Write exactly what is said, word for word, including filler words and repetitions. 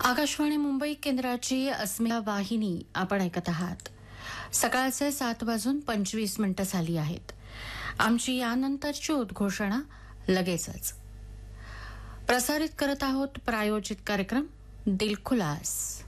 आकाशवाणी मुंबई केंद्राची अस्मिता वाहिनी आपण ऐकत आहात. सकाळचे सात वाजून पंचवीस मिनिटं झाली आहेत. आमची यानंतरची उद्घोषणा लगेचच. प्रसारित करत आहोत प्रायोजित कार्यक्रम दिलखुलास.